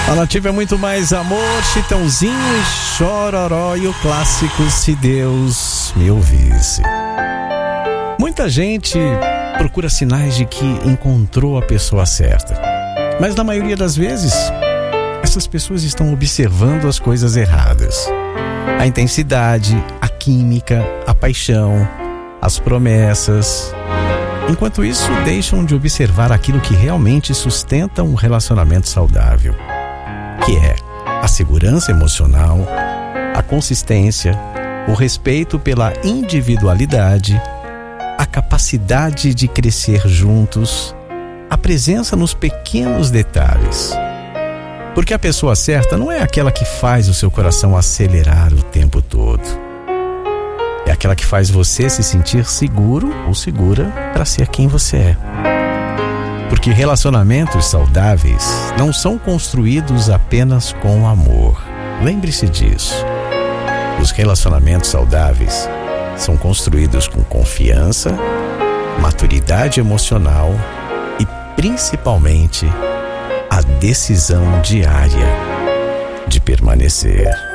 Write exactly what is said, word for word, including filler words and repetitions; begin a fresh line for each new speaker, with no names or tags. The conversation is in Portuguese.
A Nativa é muito mais amor, Chitãozinho e Chororó e o clássico Se Deus Me Ouvisse. Muita gente procura sinais de que encontrou a pessoa certa, mas na maioria das vezes essas pessoas estão observando as coisas erradas. A intensidade, a química, a paixão, as promessas. Enquanto isso, deixam de observar aquilo que realmente sustenta um relacionamento saudável, que é a segurança emocional, a consistência, o respeito pela individualidade, a capacidade de crescer juntos, a presença nos pequenos detalhes. Porque a pessoa certa não é aquela que faz o seu coração acelerar o tempo todo. É aquela que faz você se sentir seguro ou segura para ser quem você é. Porque relacionamentos saudáveis não são construídos apenas com amor. Lembre-se disso. Os relacionamentos saudáveis são construídos com confiança, maturidade emocional e, principalmente, a decisão diária de permanecer.